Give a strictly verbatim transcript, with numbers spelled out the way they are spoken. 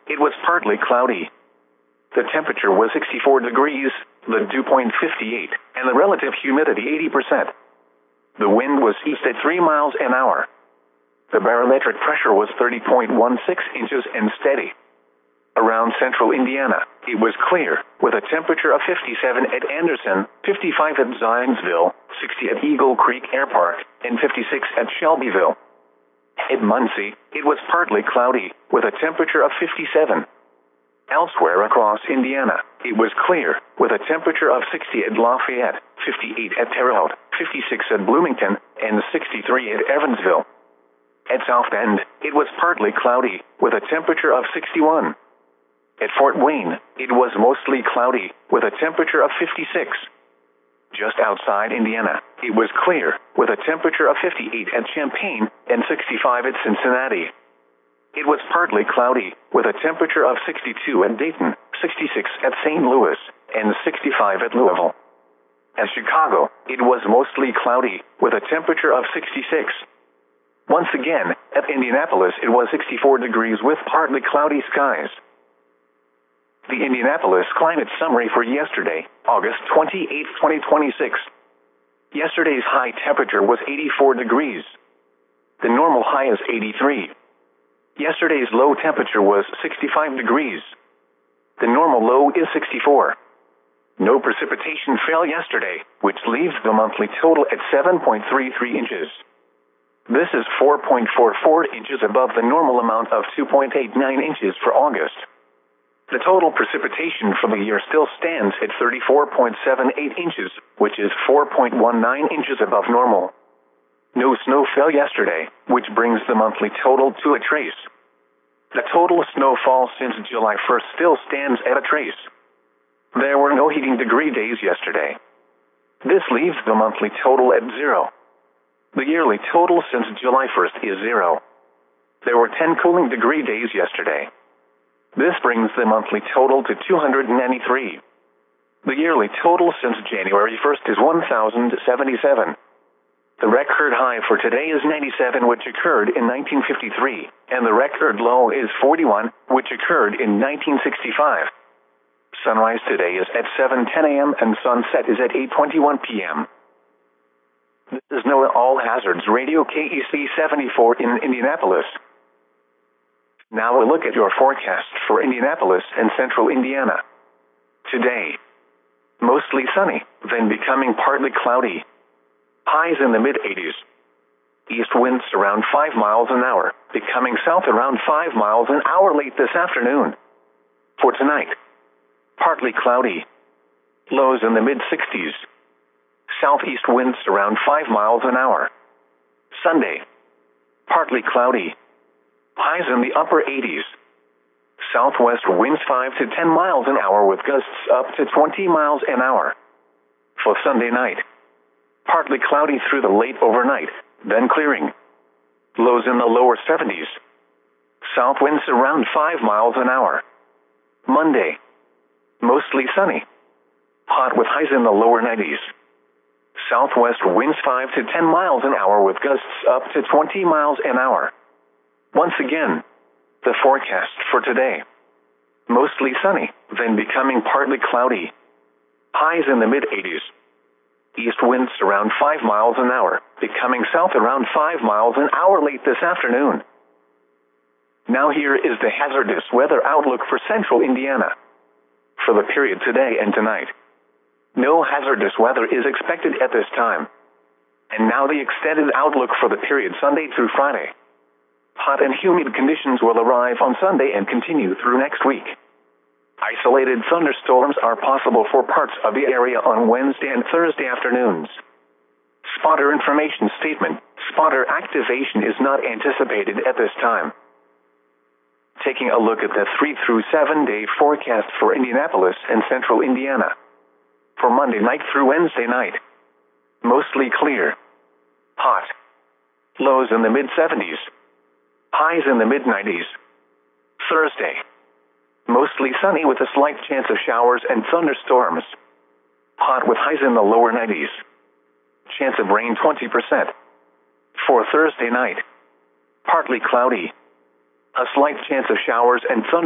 it was partly cloudy. The temperature was sixty-four degrees, the dew point fifty-eight, and the relative humidity eighty percent. The wind was east at three miles an hour. The barometric pressure was thirty point one six inches and steady. Around central Indiana, it was clear, with a temperature of fifty-seven at Anderson, fifty-five at Zionsville, sixty at Eagle Creek Air Park, and fifty-six at Shelbyville. At Muncie, it was partly cloudy, with a temperature of fifty-seven. Elsewhere across Indiana, it was clear, with a temperature of sixty at Lafayette, fifty-eight at Terre Haute, fifty-six at Bloomington, and sixty-three at Evansville. At South Bend, it was partly cloudy, with a temperature of sixty-one. At Fort Wayne, it was mostly cloudy, with a temperature of fifty-six. Just outside Indiana, it was clear, with a temperature of fifty-eight at Champaign and sixty-five at Cincinnati. It was partly cloudy, with a temperature of sixty-two at Dayton, sixty-six at Saint Louis, and sixty-five at Louisville. At Chicago, it was mostly cloudy, with a temperature of sixty-six. Once again, at Indianapolis, it was sixty-four degrees with partly cloudy skies. The Indianapolis Climate Summary for yesterday, August twenty-eighth, twenty twenty-six. Yesterday's high temperature was eighty-four degrees. The normal high is eighty-three. Yesterday's low temperature was sixty-five degrees. The normal low is sixty-four. No precipitation fell yesterday, which leaves the monthly total at seven point three three inches. This is four point four four inches above the normal amount of two point eight nine inches for August. The total precipitation for the year still stands at thirty-four point seven eight inches, which is four point one nine inches above normal. No snow fell yesterday, which brings the monthly total to a trace. The total snowfall since July first still stands at a trace. There were no heating degree days yesterday. This leaves the monthly total at zero. The yearly total since July first is zero. There were ten cooling degree days yesterday. This brings the monthly total to two hundred ninety-three. The yearly total since January first is one thousand seventy-seven. The record high for today is ninety-seven, which occurred in nineteen fifty-three, and the record low is forty-one, which occurred in nineteen sixty-five. Sunrise today is at seven ten a.m. and sunset is at eight twenty-one p.m. This is NOAA All Hazards Radio K E C seventy-four in Indianapolis. Now we'll look at your forecast for Indianapolis and central Indiana. Today, mostly sunny, then becoming partly cloudy. Highs in the mid eighties. East winds around five miles an hour, becoming south around five miles an hour late this afternoon. For tonight, partly cloudy. Lows in the mid sixties. Southeast winds around five miles an hour. Sunday, partly cloudy. Highs in the upper eighties. Southwest winds five to ten miles an hour with gusts up to twenty miles an hour. For Sunday night, partly cloudy through the late overnight, then clearing. Lows in the lower seventies. South winds around five miles an hour. Monday, mostly sunny. Hot with highs in the lower nineties. Southwest winds five to ten miles an hour with gusts up to twenty miles an hour. Once again, the forecast for today. Mostly sunny, then becoming partly cloudy. Highs in the mid eighties. East winds around five miles an hour, becoming south around five miles an hour late this afternoon. Now here is the hazardous weather outlook for central Indiana. For the period today and tonight, no hazardous weather is expected at this time. And now the extended outlook for the period Sunday through Friday. Hot and humid conditions will arrive on Sunday and continue through next week. Isolated thunderstorms are possible for parts of the area on Wednesday and Thursday afternoons. Spotter information statement: spotter activation is not anticipated at this time. Taking a look at the three through seven day forecast for Indianapolis and central Indiana. For Monday night through Wednesday night, mostly clear. Hot. Lows in the mid seventies. Highs in the mid nineties. Thursday, mostly sunny with a slight chance of showers and thunderstorms. Hot with highs in the lower nineties. Chance of rain twenty percent. For Thursday night, partly cloudy. A slight chance of showers and thunderstorms.